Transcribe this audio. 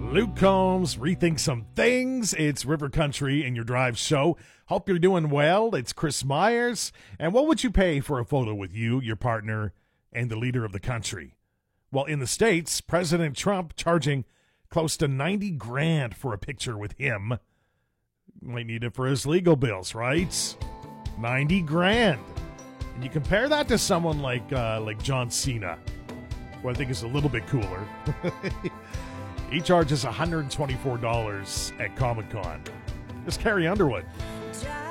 Luke Combs, Rethink Some Things. It's River Country in your drive show. Hope you're doing well. It's Chris Myers. And what would you pay for a photo with you, your partner, and the leader of the country? Well, in the States, President Trump charging close to $90,000 for a picture with him. Might need it for his legal bills, right? $90,000. And you compare that to someone like John Cena, who I think is a little bit cooler. He charges $124 at Comic-Con. Just Carrie Underwood.